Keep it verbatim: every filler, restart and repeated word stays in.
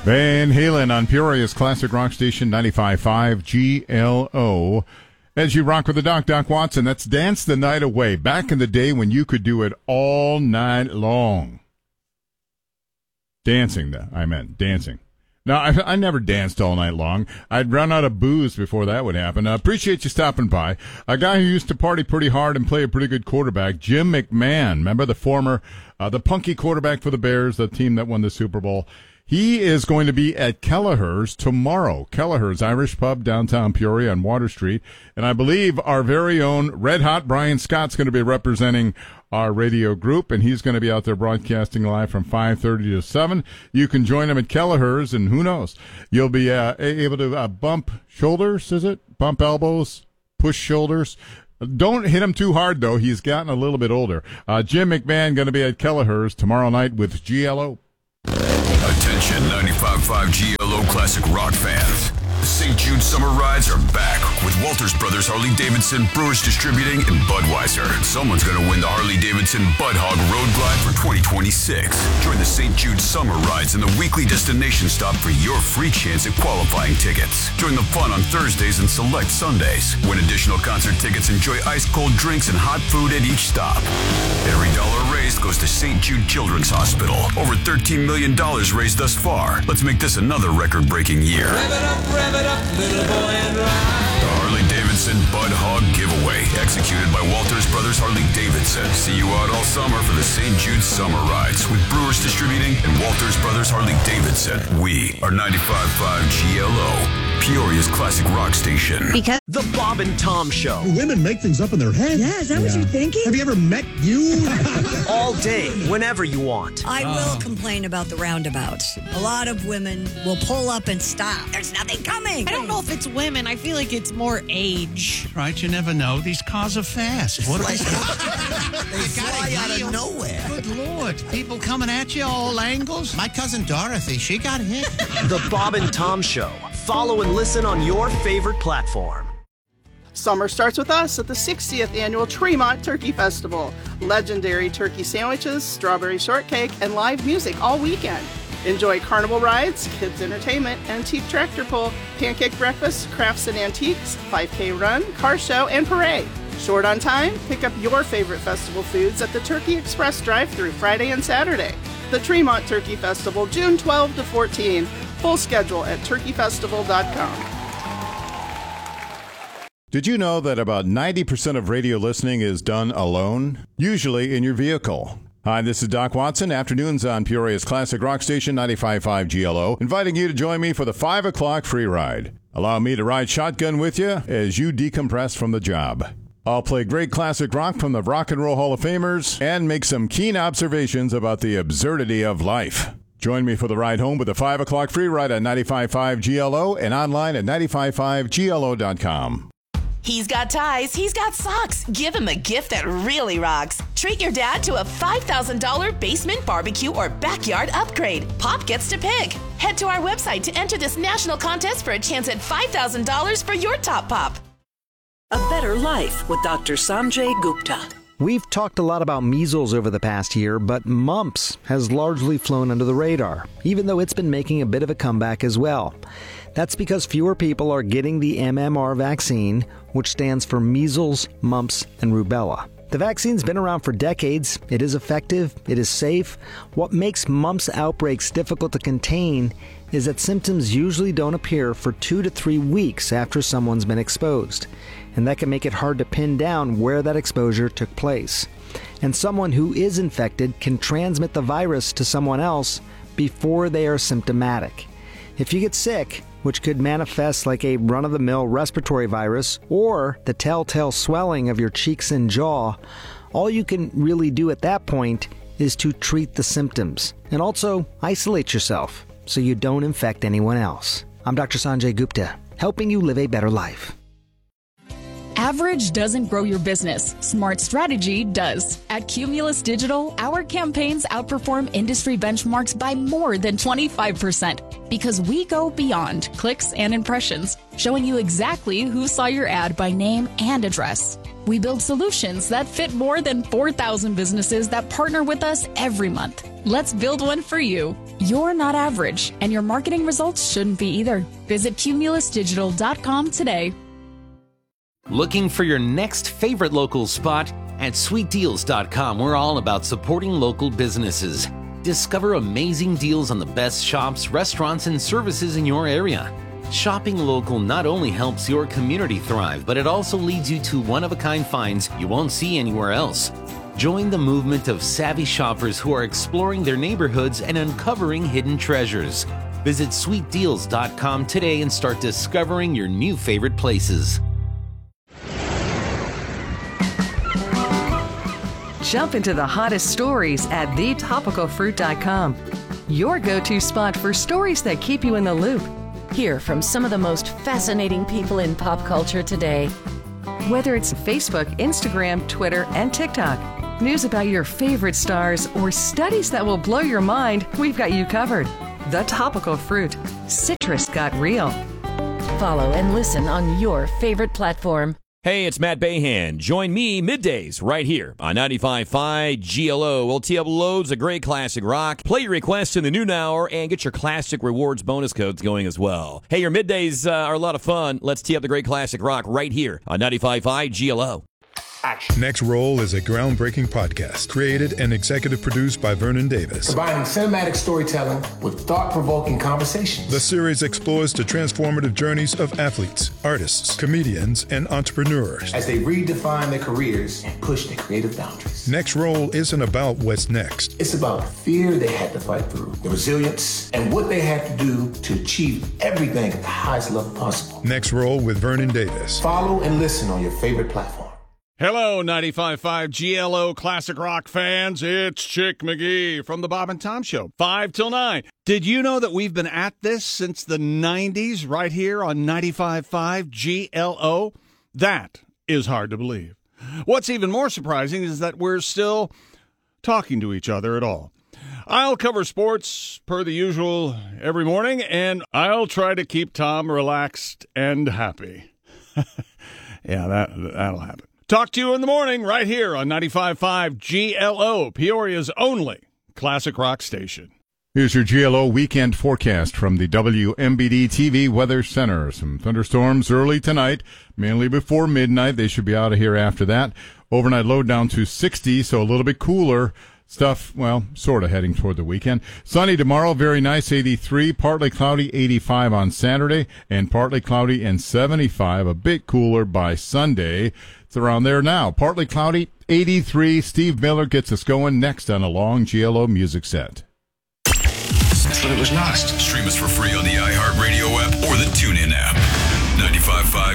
Van Halen on Peoria's classic rock station ninety-five point five G L O. As you rock with the Doc, Doc Watson, that's Dance the Night Away. Back in the day when you could do it all night long. Dancing, I meant, dancing. No, I, I never danced all night long. I'd run out of booze before that would happen. I uh, appreciate you stopping by. A guy who used to party pretty hard and play a pretty good quarterback, Jim McMahon. Remember the former, uh, the punky quarterback for the Bears, the team that won the Super Bowl? He is going to be at Kelleher's tomorrow. Kelleher's Irish Pub, downtown Peoria on Water Street. And I believe our very own Red Hot Brian Scott's going to be representing our radio group, and he's going to be out there broadcasting live from five thirty to seven. You can join him at Kelleher's, and who knows, you'll be uh, able to uh, bump shoulders, is it? Bump elbows, push shoulders. Don't hit him too hard, though. He's gotten a little bit older. Uh, Jim McMahon going to be at Kelleher's tomorrow night with G L O. Attention ninety-five point five G L O Classic Rock fans. The Saint Jude Summer Rides are back with Walters Brothers Harley-Davidson, Brewers Distributing, and Budweiser. Someone's going to win the Harley-Davidson Bud Hog Road Glide for twenty twenty-six. Join the Saint Jude Summer Rides and the weekly destination stop for your free chance at qualifying tickets. Join the fun on Thursdays and select Sundays. Win additional concert tickets, enjoy ice-cold drinks and hot food at each stop. Every dollar raised goes to Saint Jude Children's Hospital. Over thirteen million dollars raised thus far. Let's make this another record-breaking year. Rev it up, rev it up, little boy, and ride. The Harley-Davidson Bud Hog Giveaway, executed by Walters Brothers Harley-Davidson. See you out all summer for the Saint Jude Summer Rides with Brewers Distributing and Walters Brothers Harley-Davidson. We are ninety-five point five G L O, Peoria's classic rock station. Because The Bob and Tom Show. Women make things up in their head. Yeah, is that what you're thinking? Have you ever met you? All day, whenever you want. I will complain about the roundabouts. A lot of women will pull up and stop. There's nothing coming. I don't know if it's women. I feel like it's more age. Right, you never know. These cars are fast. What Like, they fly out of nowhere. Good Lord. People coming at you all angles. My cousin Dorothy, she got hit. The Bob and Tom Show. Follow and listen on your favorite platform. Summer starts with us at the sixtieth Annual Tremont Turkey Festival. Legendary turkey sandwiches, strawberry shortcake, and live music all weekend. Enjoy carnival rides, kids entertainment, antique tractor pull, pancake breakfast, crafts and antiques, five K run, car show, and parade. Short on time? Pick up your favorite festival foods at the Turkey Express drive-thru Friday and Saturday. The Tremont Turkey Festival, June twelfth to fourteenth. Full schedule at turkey festival dot com. Did you know that about ninety percent of radio listening is done alone? Usually in your vehicle. Hi, this is Doc Watson. Afternoons on Peoria's classic rock station ninety-five point five G L O, inviting you to join me for the five o'clock free ride. Allow me to ride shotgun with you as you decompress from the job. I'll play great classic rock from the Rock and Roll Hall of Famers and make some keen observations about the absurdity of life. Join me for the ride home with the five o'clock free ride at ninety-five point five G L O and online at ninety-five point five G L O dot com. He's got ties, he's got socks. Give him a gift that really rocks. Treat your dad to a five thousand dollars basement barbecue or backyard upgrade. Pop gets to pick. Head to our website to enter this national contest for a chance at five thousand dollars for your top pop. A Better Life with Doctor Sanjay Gupta. We've talked a lot about measles over the past year, but mumps has largely flown under the radar, even though it's been making a bit of a comeback as well. That's because fewer people are getting the M M R vaccine, which stands for measles, mumps, and rubella. The vaccine's been around for decades. It is effective. It is safe. What makes mumps outbreaks difficult to contain is that symptoms usually don't appear for two to three weeks after someone's been exposed. And that can make it hard to pin down where that exposure took place. And someone who is infected can transmit the virus to someone else before they are symptomatic. If you get sick, which could manifest like a run-of-the-mill respiratory virus or the telltale swelling of your cheeks and jaw, all you can really do at that point is to treat the symptoms and also isolate yourself so you don't infect anyone else. I'm Doctor Sanjay Gupta, helping you live a better life. Average doesn't grow your business. Smart strategy does. At Cumulus Digital, our campaigns outperform industry benchmarks by more than twenty-five percent because we go beyond clicks and impressions, showing you exactly who saw your ad by name and address. We build solutions that fit more than four thousand businesses that partner with us every month. Let's build one for you. You're not average, and your marketing results shouldn't be either. Visit cumulus digital dot com today. Looking for your next favorite local spot? At sweet deals dot com, we're all about supporting local businesses. Discover amazing deals on the best shops, restaurants, and services in your area. Shopping local not only helps your community thrive, but it also leads you to one-of-a-kind finds you won't see anywhere else. Join the movement of savvy shoppers who are exploring their neighborhoods and uncovering hidden treasures. Visit sweet deals dot com today and start discovering your new favorite places. Jump into the hottest stories at the topical fruit dot com. Your go-to spot for stories that keep you in the loop. Hear from some of the most fascinating people in pop culture today. Whether it's Facebook, Instagram, Twitter, and TikTok, news about your favorite stars, or studies that will blow your mind, we've got you covered. The Topical Fruit. Citrus got real. Follow and listen on your favorite platform. Hey, it's Matt Bahan. Join me middays right here on ninety-five point five G L O. We'll tee up loads of great classic rock. Play your requests in the noon hour and get your classic rewards bonus codes going as well. Hey, your middays uh, are a lot of fun. Let's tee up the great classic rock right here on ninety-five point five G L O. Action. Next Roll is a groundbreaking podcast created and executive produced by Vernon Davis. Combining cinematic storytelling with thought-provoking conversations. The series explores the transformative journeys of athletes, artists, comedians, and entrepreneurs as they redefine their careers and push their creative boundaries. Next Roll isn't about what's next. It's about the fear they had to fight through, the resilience, and what they had to do to achieve everything at the highest level possible. Next Roll with Vernon Davis. Follow and listen on your favorite platform. Hello, ninety-five point five G L O Classic Rock fans. It's Chick McGee from the Bob and Tom Show, five till nine. Did you know that we've been at this since the nineties right here on ninety-five point five G L O? That is hard to believe. What's even more surprising is that we're still talking to each other at all. I'll cover sports per the usual every morning, and I'll try to keep Tom relaxed and happy. Yeah, that, that'll happen. Talk to you in the morning right here on ninety-five point five G L O, Peoria's only classic rock station. Here's your G L O weekend forecast from the W M B D T V Weather Center. Some thunderstorms early tonight, mainly before midnight. They should be out of here after that. Overnight low down to sixty, so a little bit cooler. Stuff, well, sort of heading toward the weekend. Sunny tomorrow, very nice, eighty-three. Partly cloudy, eighty-five on Saturday. And partly cloudy and seventy-five, a bit cooler by Sunday. It's around there now. Partly cloudy, eighty-three. Steve Miller gets us going next on a long G L O music set. That's what it was lost. Stream us for free on the iHeartRadio app or the TuneIn app. ninety-five point five